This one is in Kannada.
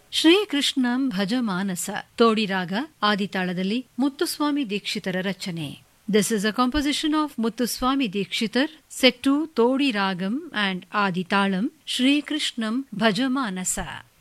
ಶ್ರೀಕೃಷ್ಣಂ ಭಜಮಾನಸ ತೋಡಿ ರಾಗ ಆದಿತಾಳದಲ್ಲಿ ಮುತ್ತುಸ್ವಾಮಿ ದೀಕ್ಷಿತರ ರಚನೆ. This is a composition of Muthuswami Dikshitar set to Todi Ragam and Adi Talam, Shri Krishnam Bhajamanasa.